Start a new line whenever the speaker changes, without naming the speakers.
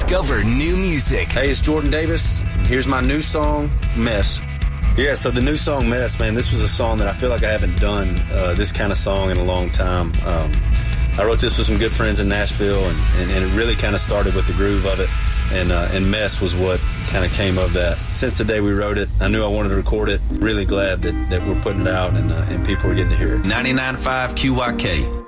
Discover new music.
Hey, it's Jordan Davis. Here's my new song, Mess. Yeah, so the new song, Mess, man, this was a song that I feel like I haven't done this kind of song in a long time. I wrote this with some good friends in Nashville, and it really kind of started with the groove of it, and Mess was what kind of came of that. Since the day we wrote it, I knew I wanted to record it. Really glad that we're putting it out and people are getting to hear it.
99.5 QYK.